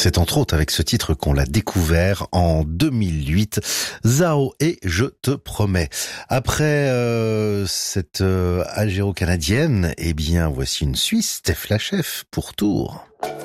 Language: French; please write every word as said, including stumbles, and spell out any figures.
C'est entre autres avec ce titre qu'on l'a découvert en deux mille huit, Zao et Je te promets. Après euh, cette euh, algéro-canadienne, eh bien voici une Suisse, Steph Lachef pour Tours.